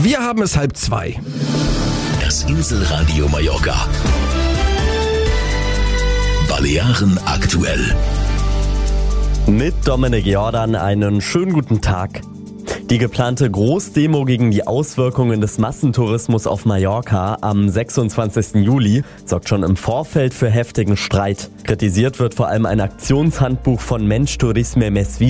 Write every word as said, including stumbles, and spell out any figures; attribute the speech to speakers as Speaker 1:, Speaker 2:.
Speaker 1: Wir haben es halb zwei.
Speaker 2: Das Inselradio Mallorca. Balearen aktuell.
Speaker 3: Mit Dominik Jordan einen schönen guten Tag. Die geplante Großdemo gegen die Auswirkungen des Massentourismus auf Mallorca am sechsundzwanzigsten Juli sorgt schon im Vorfeld für heftigen Streit. Kritisiert wird vor allem ein Aktionshandbuch von Mensch Turisme Mes